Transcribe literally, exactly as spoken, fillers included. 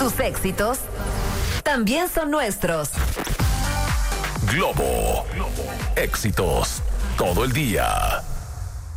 Tus éxitos también son nuestros. Globo. Éxitos todo el día.